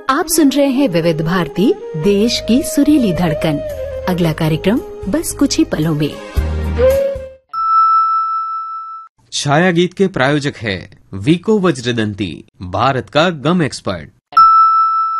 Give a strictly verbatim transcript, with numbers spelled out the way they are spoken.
आप सुन रहे हैं विविध भारती देश की सुरीली धड़कन। अगला कार्यक्रम बस कुछ ही पलों में। छाया गीत के प्रायोजक है वीको वज्रदंती, भारत का गम एक्सपर्ट।